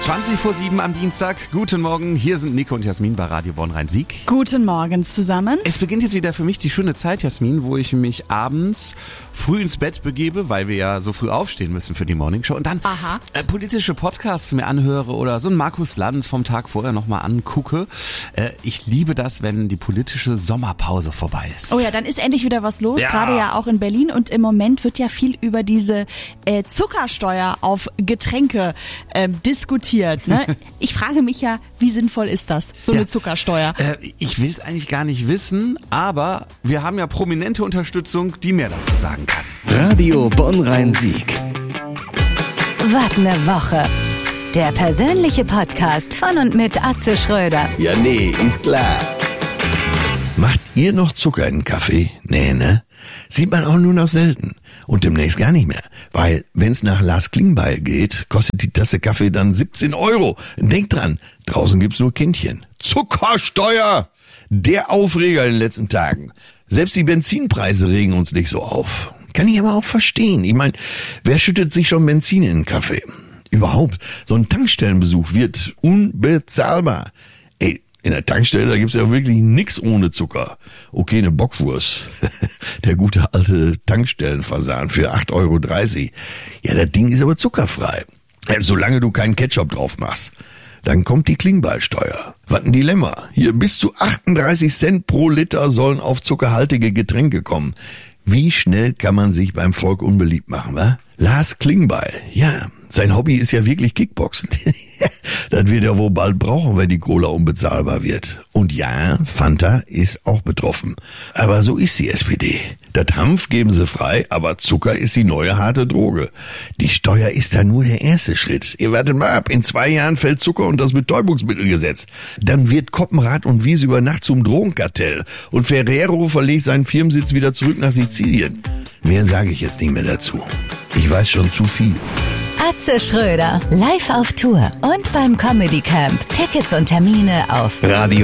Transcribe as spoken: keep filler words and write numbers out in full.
zwanzig vor sieben am Dienstag. Guten Morgen, hier sind Nico und Jasmin bei Radio Bonn-Rhein-Sieg. Guten Morgen zusammen. Es beginnt jetzt wieder für mich die schöne Zeit, Jasmin, wo ich mich abends früh ins Bett begebe, weil wir ja so früh aufstehen müssen für die Morningshow und dann Aha. Äh, politische Podcasts mir anhöre oder so einen Markus Lanz vom Tag vorher nochmal angucke. Äh, ich liebe das, wenn die politische Sommerpause vorbei ist. Oh ja, dann ist endlich wieder was los, Ja. gerade ja auch in Berlin, und im Moment wird ja viel über diese äh, Zuckersteuer auf Getränke äh, diskutiert. Ne? Ich frage mich ja, wie sinnvoll ist das, so Ja. eine Zuckersteuer? Äh, ich will es eigentlich gar nicht wissen, aber wir haben ja prominente Unterstützung, die mehr dazu sagen kann. Radio Bonn-Rhein-Sieg. Wart eine Woche. Der persönliche Podcast von und mit Atze Schröder. Ja, nee, ist klar. Macht ihr noch Zucker in den Kaffee? Nee, ne? Sieht man auch nur noch selten. Und demnächst gar nicht mehr. Weil, wenn's nach Lars Klingbeil geht, kostet die Tasse Kaffee dann siebzehn Euro. Denkt dran, draußen gibt's nur Kindchen. Zuckersteuer! Der Aufreger in den letzten Tagen. Selbst die Benzinpreise regen uns nicht so auf. Kann ich aber auch verstehen. Ich meine, wer schüttet sich schon Benzin in den Kaffee? Überhaupt, so ein Tankstellenbesuch wird unbezahlbar. Ey, in der Tankstelle, da gibt's ja wirklich nix ohne Zucker. Okay, eine Bockwurst. Der gute alte Tankstellenfasan für acht Euro dreißig. Ja, das Ding ist aber zuckerfrei. Ja, solange du keinen Ketchup drauf machst. Dann kommt die Klingbeilsteuer. Was ein Dilemma. Hier bis zu achtunddreißig Cent pro Liter sollen auf zuckerhaltige Getränke kommen. Wie schnell kann man sich beim Volk unbeliebt machen, wa? Lars Klingbeil, ja, sein Hobby ist ja wirklich Kickboxen. Das wird er wohl bald brauchen, wenn die Cola unbezahlbar wird. Und ja, Fanta ist auch betroffen. Aber so ist die S P D. Das Hanf geben sie frei, aber Zucker ist die neue harte Droge. Die Steuer ist da nur der erste Schritt. Ihr wartet mal ab, in zwei Jahren fällt Zucker und das Betäubungsmittelgesetz. Dann wird Koppenrad und Wies über Nacht zum Drogenkartell. Und Ferrero verlegt seinen Firmensitz wieder zurück nach Sizilien. Mehr sage ich jetzt nicht mehr dazu. Ich weiß schon zu viel. Atze Schröder, live auf Tour und beim Comedy Camp. Tickets und Termine auf Radio